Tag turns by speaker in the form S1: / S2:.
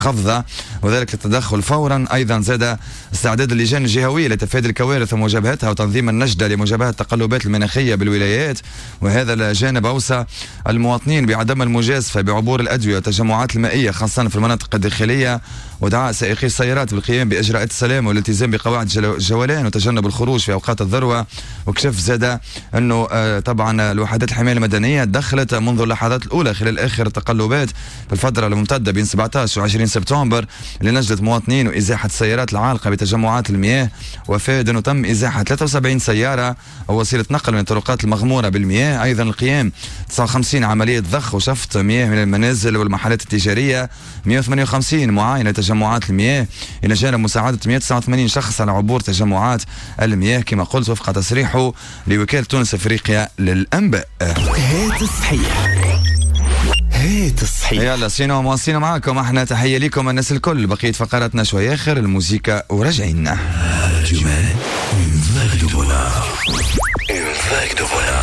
S1: خفضة وذلك التدخل فورا. أيضا زاد استعداد اللجان الجهوية لتفادي الكوارث ومواجهتها وتنظيم النجدة لمجابهة التقلبات المناخية بالولايات. وهذا الجانب أوصى المواطنين بعدم المجازفة بعبور الأدوية والتجمعات المائية خاصة في المناطق الداخلية، ودعا سائقي السيارات بالقيام بإجراءات السلامة والالتزام بقواعد الجولان وتجنب الخروج في أوقات الذروة. وكشف زاد أنه طبعا الوحدات الحماية المدنية دخلت منذ اللحظات الأولى خلال آخر التقلبات في الفترة الممتدة بين 17 و20 سبتمبر لنجدة مواطنين وإزاحة السيارات العالقة بتجمعات المياه. وفاد أنه تم إزاحة 73 سيارة ووسيلة نقل من الطرقات المغمورة بالمياه. أيضا القيام 59 عملية ضخ وشفط مياه من المنازل والمحلات التجارية، 158 معاينة تجمعات المياه، إلى جانب مساعدة 189 شخص على عبور تجمعات المياه كما قلت وفق تصريحه لوكالة تونس أفريقيا للأنباء.
S2: هات الصحيح.
S1: يلا سينو مواصلين معاكم احنا، تحية لكم الناس الكل. بقية فقراتنا شوي آخر الموسيقى وراجعين.
S2: Une vague de bonheur.